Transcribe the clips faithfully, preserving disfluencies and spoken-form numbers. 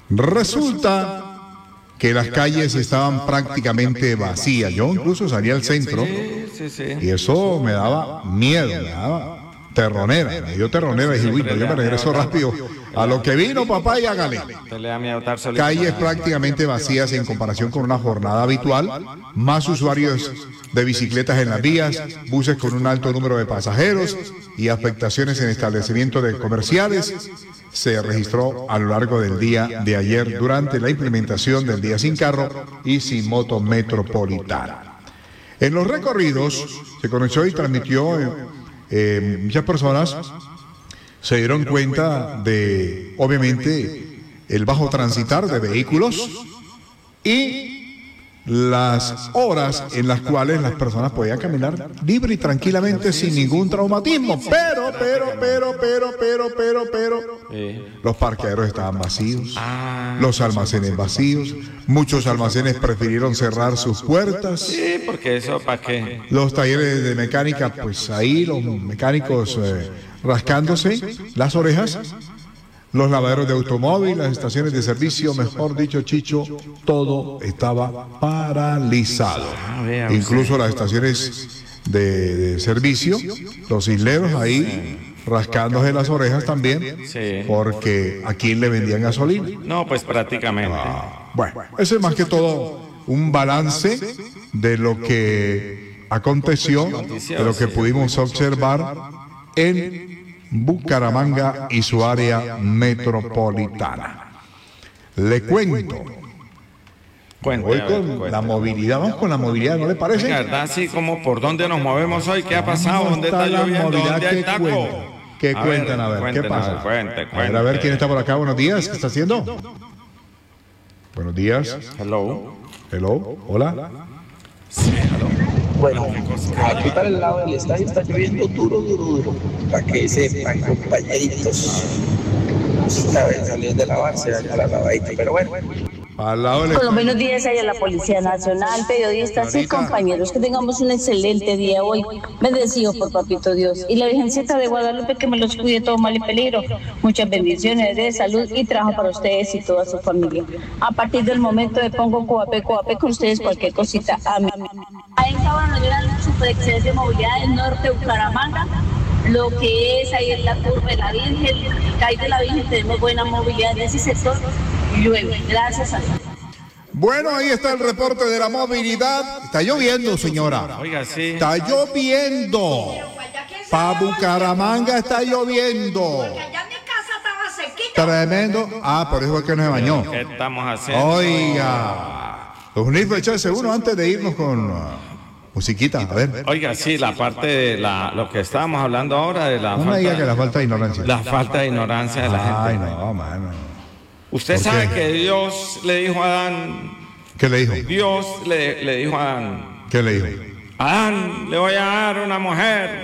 Resulta que las calles estaban prácticamente vacías. Yo incluso salí al centro Sí, sí, sí. y eso me daba miedo, me daba terronera, me dio terronera. Y dije, uy, no, yo me regreso rápido a lo que vino, papá, y hágale. Te le da miedo estar solito. Calles prácticamente vacías en comparación con una jornada habitual, más usuarios de bicicletas en las vías, buses con un alto número de pasajeros y afectaciones en establecimientos de comerciales se registró a lo largo del día de ayer durante la implementación del día sin carro y sin moto metropolitana. En los recorridos se conoció y transmitió eh, eh, muchas personas se dieron cuenta de, obviamente, el bajo transitar de vehículos y las horas en las cuales las personas podían caminar libre y tranquilamente sin ningún traumatismo. Pero, pero, pero, pero, pero, pero, pero, Sí. los parqueaderos estaban vacíos, Ah, los almacenes vacíos, muchos almacenes prefirieron cerrar sus puertas. sí, porque eso, ¿para qué? Los talleres de mecánica, pues ahí los mecánicos eh, rascándose las orejas. Los lavaderos de automóvil, las estaciones de servicio, mejor dicho, Chicho, todo estaba paralizado. Ah, vea Incluso usted. las estaciones de, de servicio, los isleros ahí rascándose las orejas también, Sí. porque a quién le vendían gasolina. No, pues prácticamente. Bueno, ese es más que todo un balance de lo que aconteció, de lo que pudimos observar en Bucaramanga y su área metropolitana. Le cuento. Cuente, Voy a ver, con cuente. la movilidad, vamos con la movilidad, ¿no le parece? La verdad, sí, como por dónde nos movemos hoy, ¿qué ha pasado? ¿Cómo ¿Dónde está la lloviendo? movilidad? ¿Dónde hay ¿Qué taco? cuentan? ¿Qué A cuentan? ver, A ver, ¿qué cuéntenos, pasa? cuente, A ver, cuente. a ver quién está por acá. Buenos días, ¿qué está haciendo? Buenos días. Hello. Hello, hola. Bueno, aquí para el lado del estadio está lloviendo duro, duro, duro. Para que sepan, compañeritos. Esta vez salir de lavarse, allá la lavadita, pero bueno. Al lado del Con los buenos días ahí a la Policía Nacional, periodistas y compañeros, que tengamos un excelente día hoy, bendecido por Papito Dios y la Virgencita de Guadalupe, que me los cuide todo mal y peligro. Muchas bendiciones de salud y trabajo para ustedes y toda su familia. A partir del momento me pongo coape, coape con ustedes cualquier cosita. Amén. Ahí en Cabanolera, la super excelencia de movilidad del norte de Bucaramanga, lo que es ahí en la curva de la Virgen, calle de la Virgen, tenemos buena movilidad en ese sector. Llueve, gracias a Dios. Bueno, ahí está el reporte de la movilidad. Está lloviendo, señora. Oiga, sí. Está lloviendo. Pa' Bucaramanga está lloviendo. Allá en mi casa estaba sequita. Tremendo. Ah, por eso fue que no se bañó. ¿Qué estamos haciendo? Oiga. Los unirse echarse uno antes de irnos con uh, musiquita. A ver. Oiga, sí, la parte de la, lo que estábamos hablando ahora de la No me diga que falta, la falta de ignorancia. la falta de ignorancia de la Ay, gente. no, mano. Usted ¿Por sabe qué? que Dios le dijo a Adán, ¿Qué le dijo? Dios le, le dijo a Adán, ¿Qué le dijo? Adán, le voy a dar una mujer.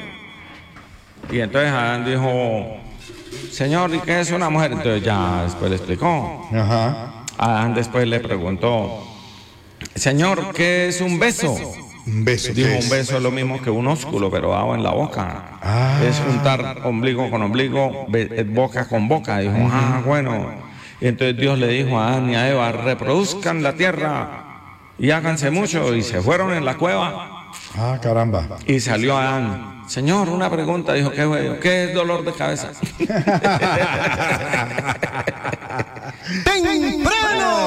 Y entonces Adán dijo, Señor, ¿y qué es una mujer? Entonces ya después le explicó. Ajá. Adán después le preguntó, Señor, ¿qué es un beso? Un beso. Dijo, ¿qué un es? beso es lo mismo que un ósculo, pero dado en la boca. Ah. Es juntar ombligo con ombligo, be- boca con boca. Dijo, ah, bueno. Y entonces Dios le dijo a Adán y a Eva, reproduzcan la tierra y háganse mucho. Y se fueron en la cueva Ah, caramba. y salió Adán. Señor, una pregunta. Dijo, ¿qué, güey? ¿Qué es dolor de cabeza? ¡Temprano!